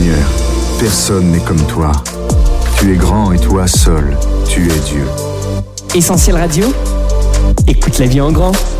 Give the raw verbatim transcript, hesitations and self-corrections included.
Seigneur, personne n'est comme toi. Tu es grand et toi seul, tu es Dieu. Essentiel Radio, écoute la vie en grand.